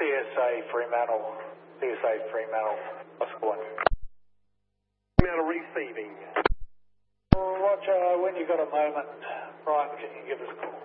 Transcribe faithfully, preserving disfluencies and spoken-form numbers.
S A Fremantle, C S A Fremantle, Oscar one. Fremantle receiving. Roger, when you got a moment, Brian, can you give us a call?